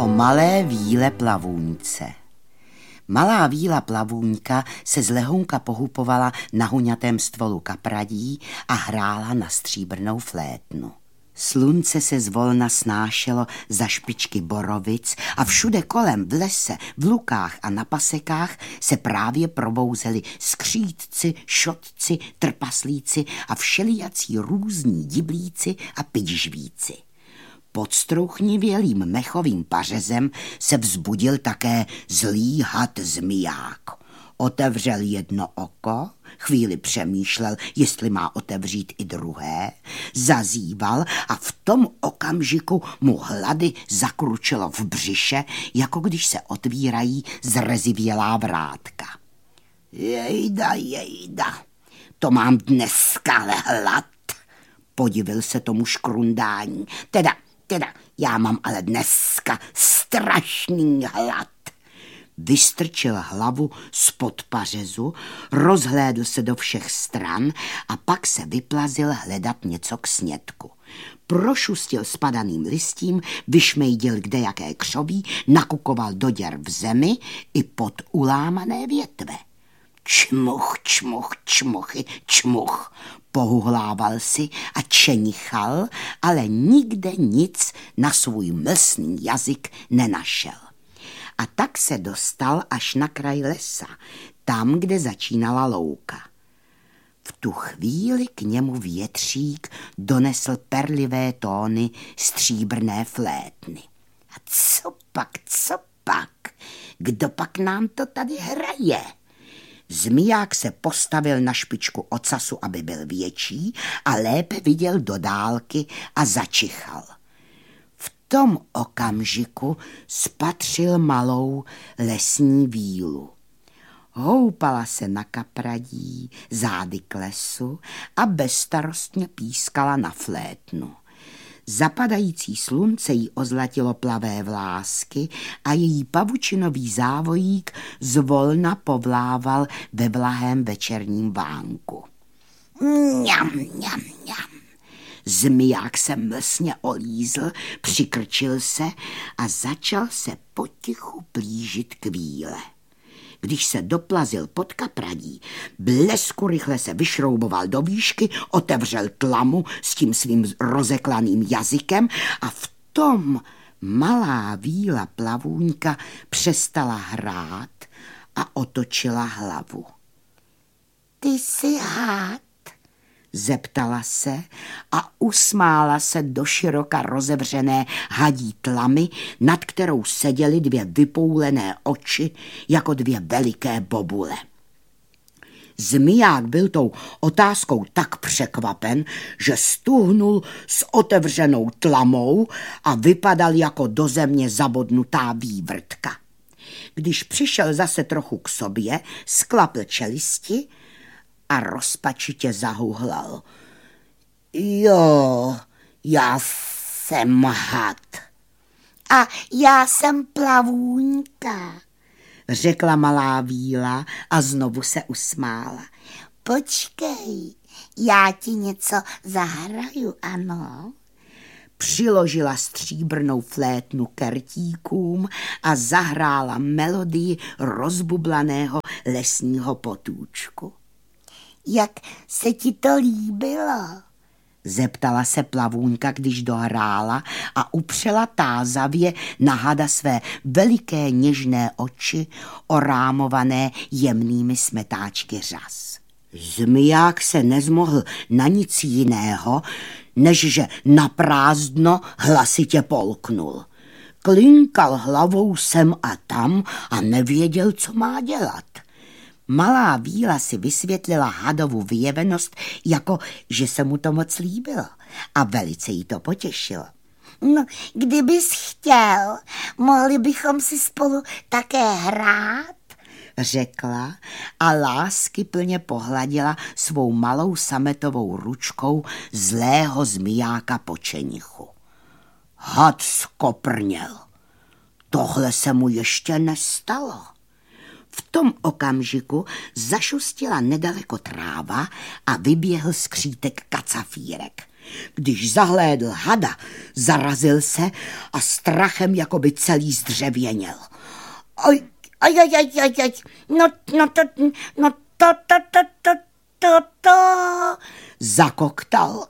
o malé víle plavůňce. Malá víla plavůňka se z lehounka pohupovala na huňatém stvolu kapradí a hrála na stříbrnou flétnu. Slunce se zvolna snášelo za špičky borovic a všude kolem v lese, v lukách a na pasekách se právě probouzeli skřítci, šotci, trpaslíci a všelijací různí diblíci a pidižvíci. Pod strouchnivělým mechovým pařezem se vzbudil také zlý had zmiják. Otevřel jedno oko, chvíli přemýšlel, jestli má otevřít i druhé, zazíval a v tom okamžiku mu hlady zakručilo v břiše, jako když se otvírají zrezivělá vrátka. Jejda, to mám dneska hlad, podivil se tomu škrundání. Teda, já mám ale dneska strašný hlad. Vystrčil hlavu spod pařezu, rozhlédl se do všech stran a pak se vyplazil hledat něco k snědku. Prošustil spadaným listím, vyšmejdil kdejaké křoví, nakukoval do děr v zemi i pod ulámané větve. Čmuch, čmuch, pohuhlával si a čenichal, ale nikde nic na svůj mlsný jazyk nenašel. A tak se dostal až na kraj lesa, tam, kde začínala louka. V tu chvíli k němu větřík donesl perlivé tóny stříbrné flétny. A co pak? Kdo pak nám to tady hraje? Zmiják se postavil na špičku ocasu, aby byl větší a lépe viděl do dálky a začichal. V tom okamžiku spatřil malou lesní vílu. Houpala se na kapradí, zády k lesu a bezstarostně pískala na flétnu. Zapadající slunce jí ozlatilo plavé vlásky a její pavučinový závojík zvolna povlával ve vlahém večerním vánku. Mňam. Zmiják se mlsně olízl, přikrčil se a začal se potichu blížit k víle. Když se doplazil pod kapradí, blesku rychle se vyšrouboval do výšky, otevřel tlamu s tím svým rozeklaným jazykem a v tom malá víla plavůňka přestala hrát a otočila hlavu. Ty jsi hád? Zeptala se a usmála se do široka rozevřené hadí tlamy, nad kterou seděly dvě vypoulené oči jako dvě veliké bobule. Zmiják byl tou otázkou tak překvapen, že stuhnul s otevřenou tlamou a vypadal jako do země zabodnutá vývrtka. Když přišel zase trochu k sobě, sklapl čelisti a rozpačitě zahuhlal. Jo, já jsem had. A já jsem plavůňka, řekla malá víla a znovu se usmála. Počkej, já ti něco zahraju, ano? Přiložila stříbrnou flétnu k rtíkům a zahrála melodii rozbublaného lesního potůčku. Jak se ti to líbilo? Zeptala se plavůňka, když dohrála a upřela tázavě na hada své veliké něžné oči orámované jemnými smetáčky řas. Zmiják se nezmohl na nic jiného, než že naprázdno hlasitě polknul. Klinkal hlavou sem a tam a nevěděl, co má dělat. Malá víla si vysvětlila hadovu vyjevenost, jako že se mu to moc líbilo a velice jí to potěšilo. No, kdybys chtěl, mohli bychom si spolu také hrát, řekla a láskyplně pohladila svou malou sametovou ručkou zlého zmijáka po čenichu. Had skoprněl. Tohle se mu ještě nestalo. V tom okamžiku zašustila nedaleko tráva a vyběhl skřítek kacafírek. Když zahlédl hada, zarazil se a strachem jakoby celý zdřevěněl. Oj, to, zakoktal.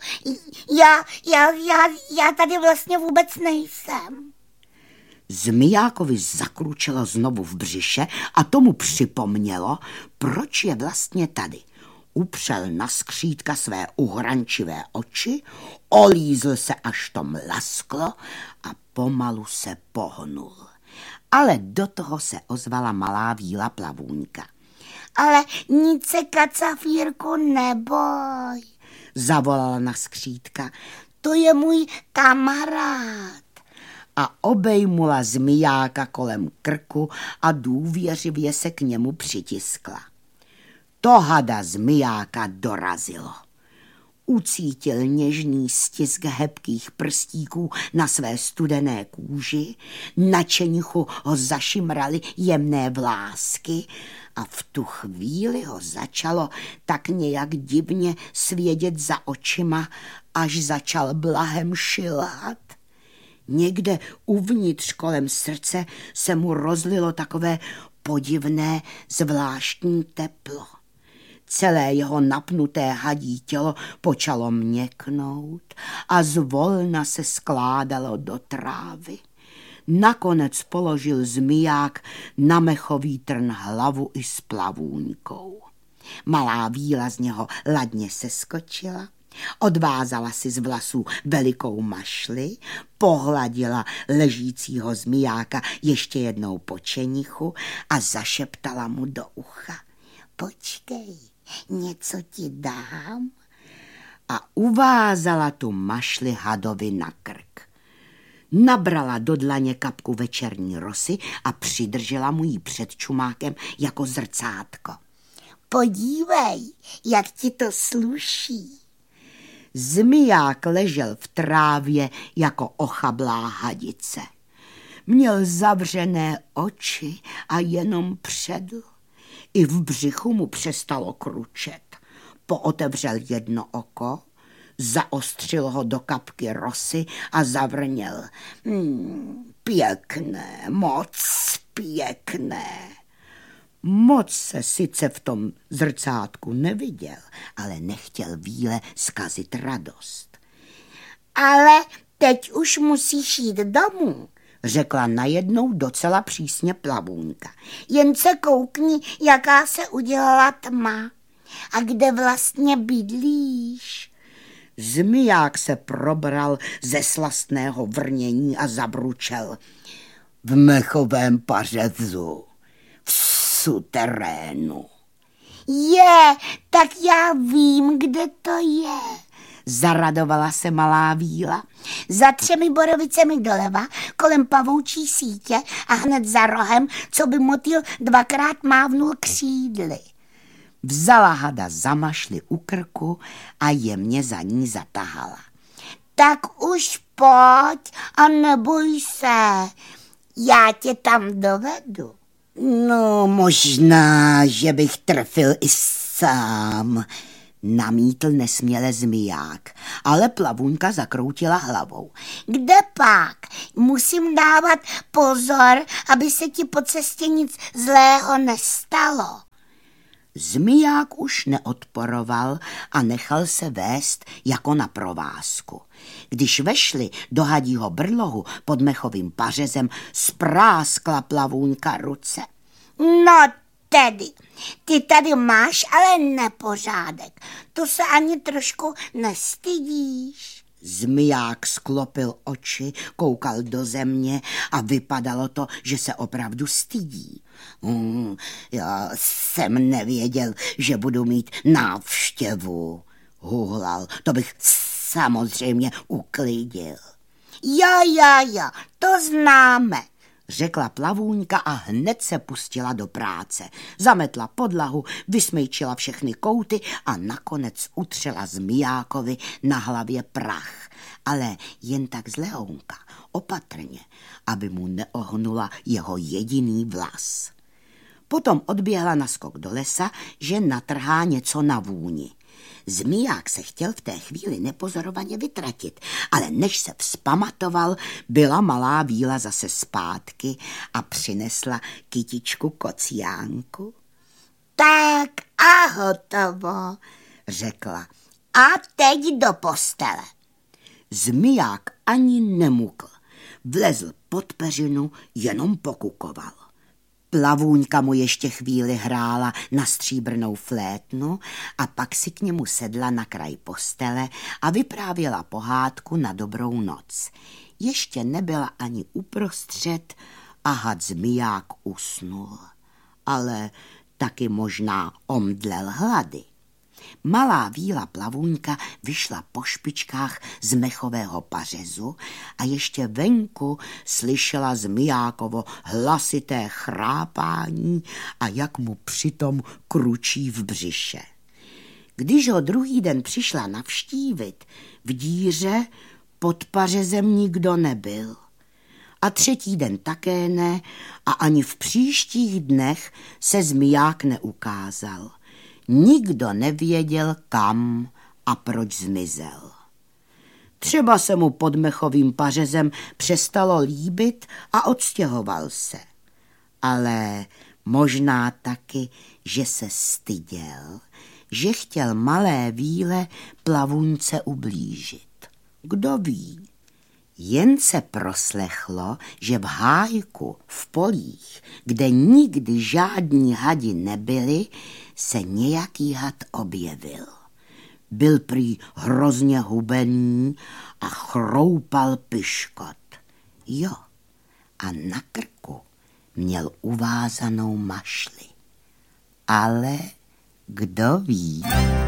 Já tady vlastně vůbec nejsem. Zmijákovi zakručelo znovu v břiše a tomu připomnělo, proč je vlastně tady. Upřel na skřítka své uhrančivé oči, olízl se, až to mlasklo a pomalu se pohnul. Ale do toho se ozvala malá víla plavůňka. Ale nic se, kacafírku, neboj, zavolala na skřítka. To je můj kamarád. A obejmula zmijáka kolem krku a důvěřivě se k němu přitiskla. To hada zmijáka dorazilo. Ucítil něžný stisk hebkých prstíků na své studené kůži, na čenichu ho zašimraly jemné vlásky a v tu chvíli ho začalo tak nějak divně svědět za očima, až začal blahem šilhat. Někde uvnitř kolem srdce se mu rozlilo takové podivné zvláštní teplo. Celé jeho napnuté hadí tělo počalo měknout a zvolna se skládalo do trávy. Nakonec položil zmiják na mechový trn hlavu i s plavůňkou. Malá víla z něho ladně seskočila, odvázala si z vlasů velikou mašli, pohladila ležícího zmijáka ještě jednou po čenichu a zašeptala mu do ucha. Počkej, něco ti dám? A uvázala tu mašli hadovi na krk. Nabrala do dlaně kapku večerní rosy a přidržela mu ji před čumákem jako zrcátko. Podívej, jak ti to sluší. Zmiják ležel v trávě jako ochablá hadice. Měl zavřené oči a jenom předl. I v břichu mu přestalo kručet. Pootevřel jedno oko, zaostřil ho do kapky rosy a zavrněl. Pěkné, moc pěkné. Moc se sice v tom zrcátku neviděl, ale nechtěl víle zkazit radost. Ale teď už musíš jít domů, řekla najednou docela přísně plavůňka. Jen se koukni, jaká se udělala tma. A kde vlastně bydlíš? Zmiják se probral ze slastného vrnění a zabručel. V mechovém pařezu, v suterénu. Tak já vím, kde to je. Zaradovala se malá víla. Za 3 borovicemi doleva, kolem pavoučí sítě a hned za rohem, co by motýl 2krát mávnul křídly. Vzala hada za mašli u krku a jemně za ní zatahala. Tak už pojď a neboj se, já tě tam dovedu. No, možná, že bych trefil i sám, namítl nesměle zmiják, ale plavůňka zakroutila hlavou. Kde pak? Musím dávat pozor, aby se ti po cestě nic zlého nestalo. Zmiják už neodporoval a nechal se vést jako na provázku. Když vešli do hadího brlohu pod mechovým pařezem, spráskla plavůňka ruce. No tedy, ty tady máš ale nepořádek. To se ani trošku nestydíš. Zmiják sklopil oči, koukal do země a vypadalo to, že se opravdu stydí. Já jsem nevěděl, že budu mít návštěvu, huhlal. To bych samozřejmě uklidil. Jo, to známe, řekla plavůňka a hned se pustila do práce. Zametla podlahu, vysmejčila všechny kouty a nakonec utřela zmijákovi na hlavě prach. Ale jen tak z lehounka, opatrně, aby mu neohnula jeho jediný vlas. Potom odběhla na skok do lesa, že natrhá něco na vůni. Zmiják se chtěl v té chvíli nepozorovaně vytratit, ale než se vzpamatoval, byla malá víla zase zpátky a přinesla kytičku kociánku. Tak a hotovo, řekla. A teď do postele. Zmiják ani nemukl. Vlezl pod peřinu, jenom pokukoval. Plavůňka mu ještě chvíli hrála na stříbrnou flétnu a pak si k němu sedla na kraj postele a vyprávěla pohádku na dobrou noc. Ještě nebyla ani uprostřed a had zmiják usnul. Ale taky možná omdlel hlady. Malá víla plavůňka vyšla po špičkách z mechového pařezu a ještě venku slyšela zmijákovo hlasité chrápání a jak mu přitom kručí v břiše. Když ho druhý den přišla navštívit, v díře pod pařezem nikdo nebyl. A třetí den také ne a ani v příštích dnech se zmiják neukázal. Nikdo nevěděl, kam a proč zmizel. Třeba se mu pod mechovým pařezem přestalo líbit a odstěhoval se. Ale možná taky, že se styděl, že chtěl malé víle plavůňce ublížit. Kdo ví? Jen se proslechlo, že v hájku, v polích, kde nikdy žádní hadi nebyli, se nějaký had objevil. Byl prý hrozně hubený a chroupal piškot. Jo, a na krku měl uvázanou mašli. Ale kdo ví?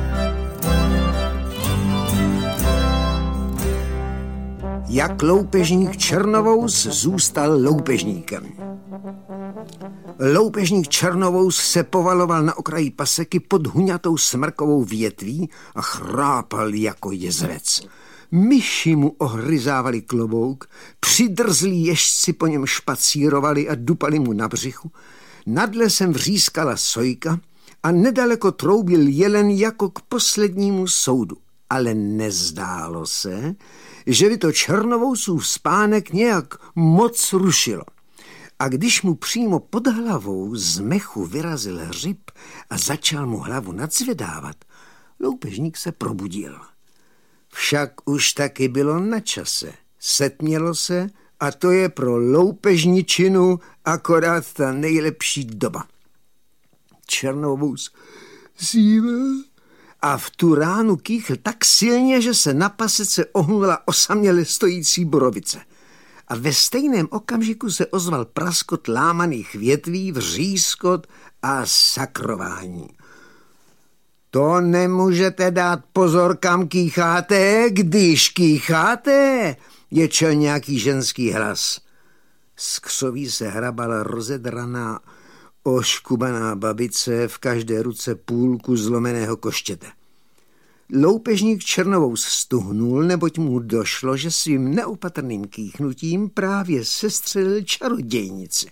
Jak loupežník Černovous zůstal loupežníkem. Loupežník Černovous se povaloval na okraji paseky pod huňatou smrkovou větví a chrápal jako jezvec. Myši mu ohryzávali klobouk, přidrzlí ježci po něm špacírovali a dupali mu na břichu, nad lesem vřískala sojka a nedaleko troubil jelen jako k poslednímu soudu. Ale nezdálo se, že by to Černovousův spánek nějak moc rušilo. A když mu přímo pod hlavou z mechu vyrazil hřib a začal mu hlavu nadzvedávat, loupežník se probudil. Však už taky bylo na čase. Setmělo se a to je pro loupežničinu akorát ta nejlepší doba. Černovous zível a v tu ránu kýchl tak silně, že se na pasece ohnula osaměle stojící borovice. A ve stejném okamžiku se ozval praskot lámaných větví, vřískot a sakrování. To nemůžete dát pozor, kam kýcháte, když kýcháte, ječel nějaký ženský hlas. Z křoví se hrabala rozedraná, oškubaná babice, v každé ruce půlku zlomeného koštěte. Loupežník Černovous stuhnul, neboť mu došlo, že svým neopatrným kýchnutím právě sestřelil čarodějnici.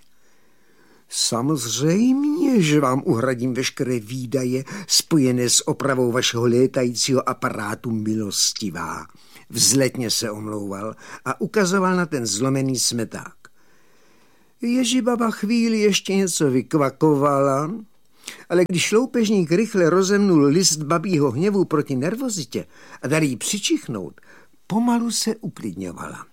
Samozřejmě, že vám uhradím veškeré výdaje spojené s opravou vašeho létajícího aparátu, milostivá. Vzletně se omlouval a ukazoval na ten zlomený smeták. Ježibaba chvíli ještě něco vykvakovala, ale když loupežník rychle rozemnul list babího hněvu proti nervozitě a dal jí přičichnout, pomalu se uklidňovala.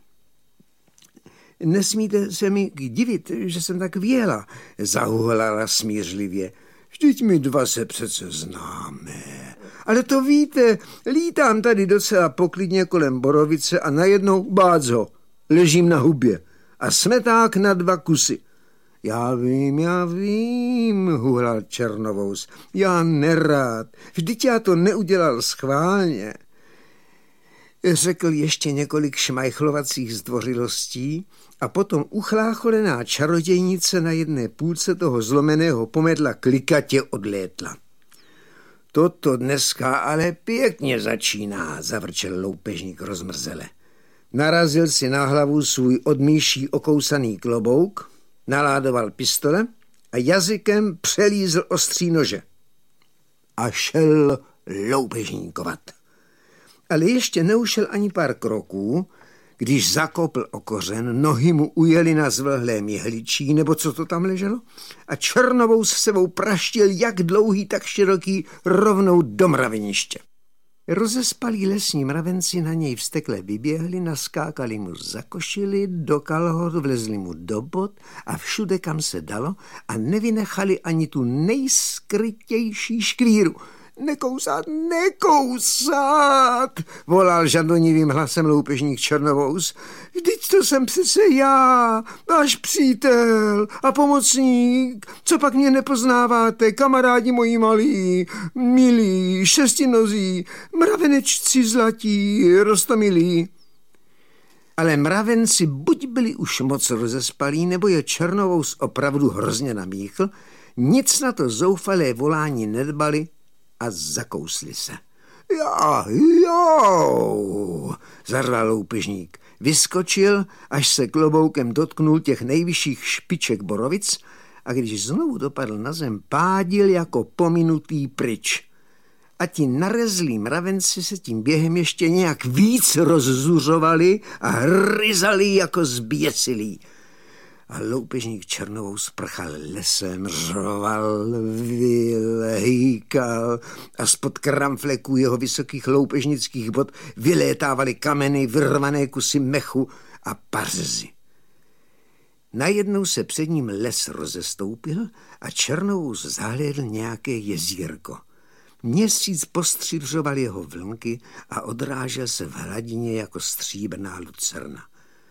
Nesmíte se mi divit, že jsem tak věla, zahuhlala smířlivě. Vždyť my dva se přece známe. Ale to víte, lítám tady docela poklidně kolem borovice a najednou bádzo, ležím na hubě a smeták na 2 kusy. Já vím, huhlal Černovous. Já nerád, vždyť já to neudělal schválně. Řekl ještě několik šmajchlovacích zdvořilostí a potom uchlácholená čarodějnice na jedné půlce toho zlomeného pomedla klikatě odlétla. Toto dneska ale pěkně začíná, zavrčel loupežník rozmrzele. Narazil si na hlavu svůj od myší okousaný klobouk, naládoval pistole a jazykem přelízl ostří nože. A šel loupežníkovat. Ale ještě neušel ani pár kroků, když zakopl o kořen, nohy mu ujeli na zvlhlém jehličí, nebo co to tam leželo, a Černovou s sebou praštil jak dlouhý, tak široký, rovnou do mraveniště. Rozespalí lesní mravenci na něj vztekle vyběhli, naskákali mu za košili, do kalhot, vlezli mu do bot a všude, kam se dalo, a nevynechali ani tu nejskrytější škvíru. Nekousat, nekousat, volal žadonivým hlasem loupežník Černovous. Vždyť to jsem přece já, váš přítel a pomocník. Co pak mě nepoznáváte, kamarádi moji malí, milí, šestinozí, mravenečci zlatí, roztomilí. Ale mravenci buď byli už moc rozespalí, nebo je Černovous opravdu hrozně namíchl, nic na to zoufalé volání nedbali a zakousli se. Jo, zarval loupežník. Vyskočil, až se kloboukem dotknul těch nejvyšších špiček borovic, a když znovu dopadl na zem, pádil jako pominutý pryč. A ti narezlí mravenci se tím během ještě nějak víc rozzuřovali a hryzali jako zběsilí. A loupežník Černovou sprchal lesem, řoval, hýkal a spod kramfleků jeho vysokých loupežnických bot vylétávaly kameny, vyrvané kusy mechu a parzy. Najednou se před ním les rozestoupil a Černovou zahlédl nějaké jezírko. Měsíc postřižoval jeho vlnky a odrážel se v hladině jako stříbrná lucerna.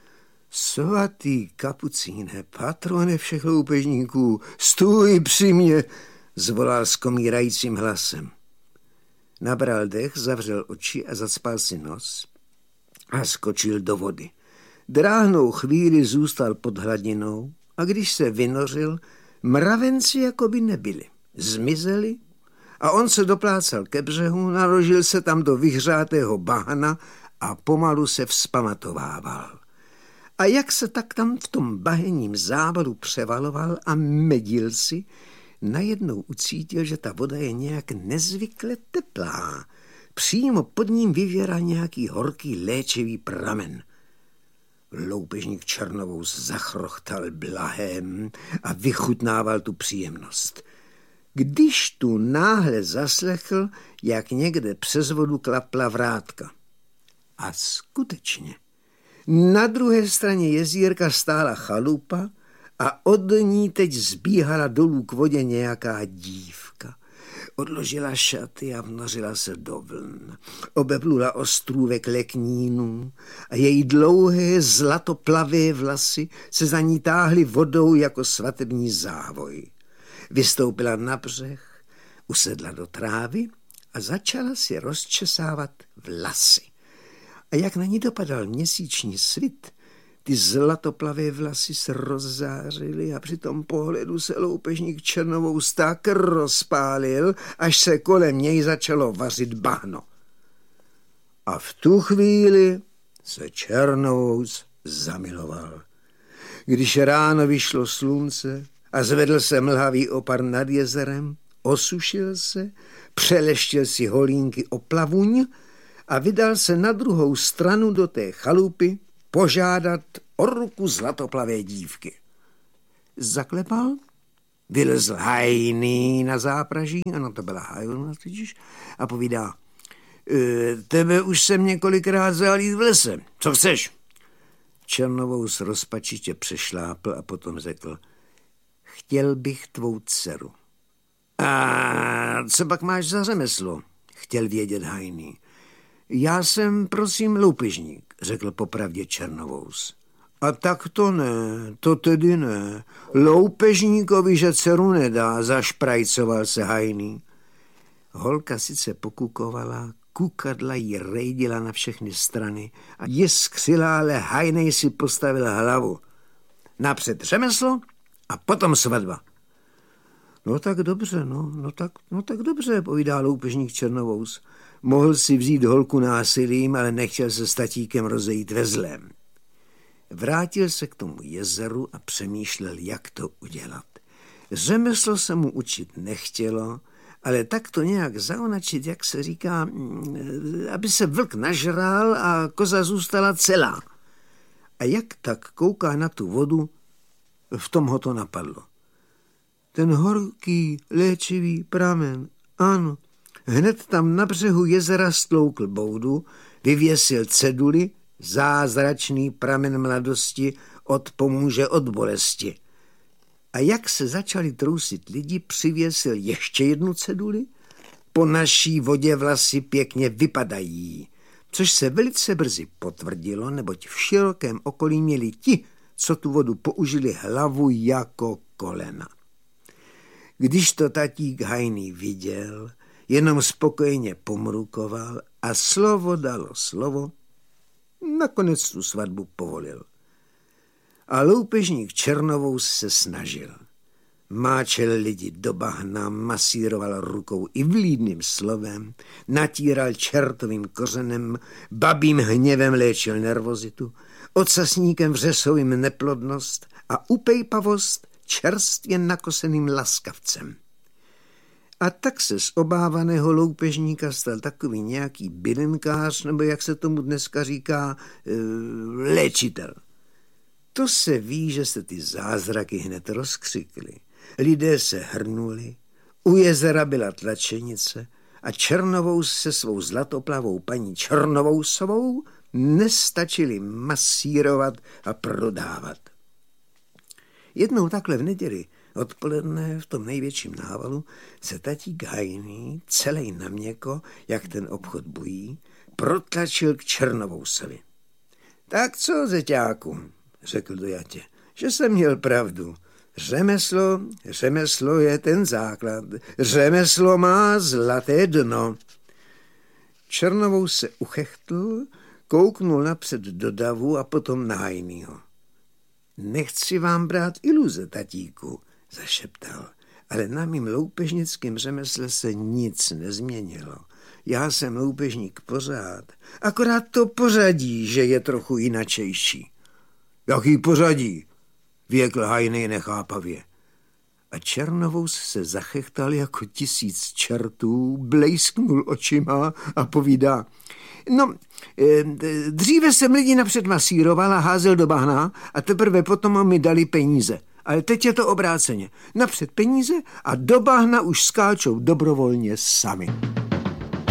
Svatý kapucíne, patrone všech loupežníků, stůj při mě, zvolal skomírajícím hlasem. Nabral dech, zavřel oči a zacpal si nos a skočil do vody. Dráhnou chvíli zůstal pod hladinou a když se vynořil, mravenci jako by nebyli. Zmizeli a on se doplácal ke břehu, naložil se tam do vyhřátého bahna a pomalu se vzpamatovával. A jak se tak tam v tom bahenním závalu převaloval a medil si, najednou ucítil, že ta voda je nějak nezvykle teplá. Přímo pod ním vyvěral nějaký horký léčivý pramen. Loupežník Černovou zachrochtal blahem a vychutnával tu příjemnost. Když tu náhle zaslechl, jak někde přes vodu klapla vrátka. A skutečně, na druhé straně jezírka stála chalupa a od ní teď zbíhala dolů k vodě nějaká dívka. Odložila šaty a vnořila se do vln. Obeplula ostrůvek leknínů a její dlouhé zlatoplavé vlasy se za ní táhly vodou jako svatební závoj. Vystoupila na břeh, usedla do trávy a začala si rozčesávat vlasy. A jak na ní dopadal měsíční svit, ty zlatoplavé vlasy se rozzářily a při tom pohledu se loupežník Černovou tak rozpálil, až se kolem něj začalo vařit bahno. A v tu chvíli se Černovou zamiloval. Když ráno vyšlo slunce a zvedl se mlhavý opar nad jezerem, osušil se, přeleštil si holínky o plavuň a vydal se na druhou stranu do té chalupy požádat o ruku zlatoplavé dívky. Zaklepal, vylezl hajný na zápraží, ano, to byla hajona totiž, a povídá: tebe už jsem několikrát zalít v lese, co chceš? Černovou s rozpačitě přešlápl a potom řekl: chtěl bych tvou dceru. A co pak máš za řemeslo? Chtěl vědět hajný. Já jsem, prosím, loupežník, řekl popravdě Černovous. A tak to ne, to tedy ne. Loupežníkovi, že dceru nedá, zašprajcoval se hajný. Holka sice pokukovala, kukadla jí rejdila na všechny strany a jiskřila, ale hajnej si postavil hlavu. Napřed řemeslo a potom svatba. No tak dobře, no tak dobře, povídá loupežník Černovous. Mohl si vzít holku násilím, ale nechtěl se s tatíkem rozejít ve zlém. Vrátil se k tomu jezeru a přemýšlel, jak to udělat. Řemeslo se mu učit nechtělo ale tak to nějak zaonačit, jak se říká, aby se vlk nažral a koza zůstala celá. A jak tak kouká na tu vodu, v tom ho to napadlo. Ten horký, léčivý pramen, ano, hned tam na břehu jezera stloukl boudu, vyvěsil ceduli, zázračný pramen mladosti odpomůže od bolesti. A jak se začali trousit lidi, přivěsil ještě jednu ceduli, po naší vodě vlasy pěkně vypadají, což se velice brzy potvrdilo, neboť v širokém okolí měli ti, co tu vodu použili, hlavu jako kolena. Když to tatík hajný viděl, jenom spokojeně pomrukoval a slovo dalo slovo, nakonec tu svatbu povolil. A loupežník Černovous se snažil. Máčel lidi do bahna, masíroval rukou i vlídným slovem, natíral čertovým kořenem, babím hněvem léčil nervozitu, ocasníkem vřesovým neplodnost a upejpavost čerstvě nakoseným laskavcem. A tak se z obávaného loupežníka stal takový nějaký bylinkář, nebo jak se tomu dneska říká, léčitel. To se ví, že se ty zázraky hned rozkřikly. Lidé se hrnuli, u jezera byla tlačenice a Černovous se svou zlatoplavou paní Černovousovou nestačili masírovat a prodávat. Jednou takhle v neděli odpoledne v tom největším návalu se tatík hajný, celej na měko, jak ten obchod bují, protlačil k Černovousovi. Tak co, zeťáku, řekl dojatě, že jsem měl pravdu. Řemeslo je ten základ. Řemeslo má zlaté dno. Černovous se uchechtl, kouknul napřed do davu a potom na hajnýho. Nechci vám brát iluze, tatíku, zašeptal, ale na mým loupežnickém řemesle se nic nezměnilo. Já jsem loupežník pořád, akorát to pořadí, že je trochu jinačejší. Jaký pořadí? Věkl hajnej nechápavě. A Černovous se zachechtal jako 1000 čertů, blejsknul očima a povídá. No, dříve jsem lidi napřed masíroval a házel do bahna a teprve potom mi dali peníze. Ale teď je to obráceně. Napřed peníze a do bahna už skáčou dobrovolně sami.